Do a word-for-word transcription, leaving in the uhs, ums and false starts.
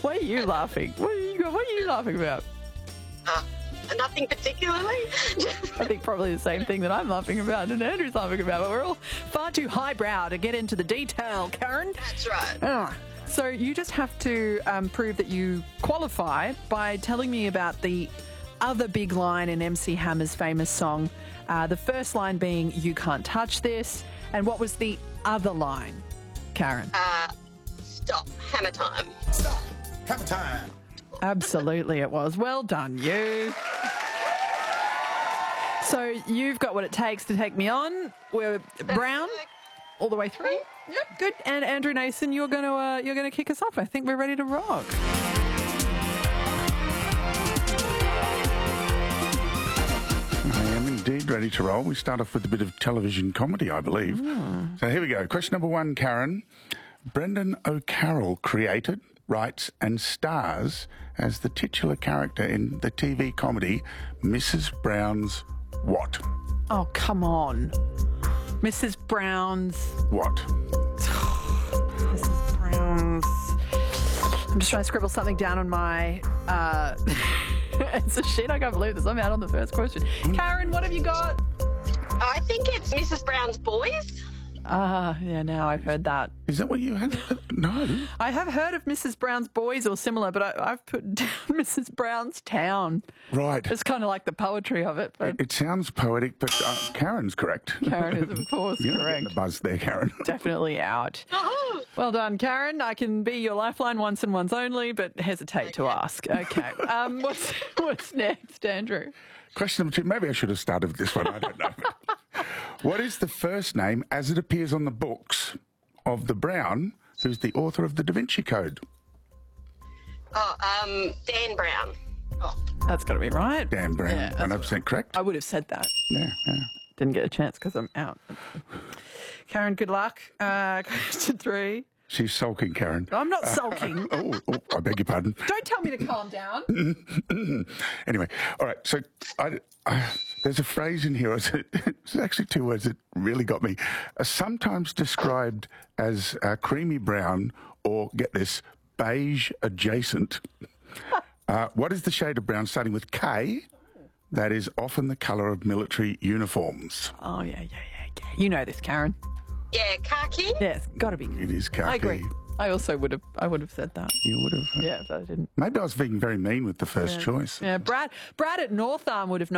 What are you laughing? What are you, what are you laughing about? Uh, nothing particularly. I think probably the same thing that I'm laughing about and Andrew's laughing about, but we're all far too highbrow to get into the detail, Karen. That's right. Ah. So you just have to um, prove that you qualify by telling me about the other big line in M C Hammer's famous song. Uh, the first line being, "You can't touch this." And what was the other line, Karen? Uh, stop. Hammer time. Stop. Hammer time. Absolutely it was. Well done, you. So you've got what it takes to take me on. We're brown all the way through. Yep, good. And Andrew Nason, you're going to uh, you're going to kick us off. I think we're ready to rock. I am indeed ready to roll. We start off with a bit of television comedy, I believe. Mm. So here we go. Question number one, Karen. Brendan O'Carroll created, writes and stars as the titular character in the T V comedy Missus Brown's what? Oh, come on. Missus Brown's... What? Missus Brown's... I'm just trying to scribble something down on my... Uh... It's a shit. I can't believe this. I'm out on the first question. Karen, what have you got? I think it's Missus Brown's Boys. Ah, uh, yeah, now I've heard that. Is that what you had? No. I have heard of Missus Brown's Boys or similar, but I, I've put down Missus Brown's Town. Right. It's kind of like the poetry of it. But It, it sounds poetic, but uh, Karen's correct. Karen is, of course, You're correct. getting the buzz there, Karen. Definitely out. Oh. Well done, Karen. I can be your lifeline once and once only, but hesitate to ask. Okay. Um, what's, what's next, Andrew? Question number two. Maybe I should have started with this one. I don't know. What is the first name, as it appears on the books, of the Brown who's the author of the Da Vinci Code? Oh, um, Dan Brown. Oh. That's got to be right. Dan Brown, Yeah, that's one hundred percent correct. I would have said that. Yeah, yeah. Didn't get a chance because I'm out. Karen, good luck. Uh, question three. She's sulking, Karen. I'm not sulking. Oh, oh, I beg your pardon. Don't tell me to calm down. Anyway, all right, so I, I, there's a phrase in here, it's actually two words that really got me. Uh, sometimes described as uh, creamy brown or, get this, beige adjacent. Uh, what is the shade of brown starting with K that is often the colour of military uniforms? Oh, yeah, yeah, yeah, yeah. You know this, Karen. Yeah, khaki. Yes, got to be. It is khaki. I agree. I also would have. I would have said that. You would have. Yeah, but I didn't. Maybe I was being very mean with the first Yeah. choice. Yeah, Brad. Brad at North Arm would have known.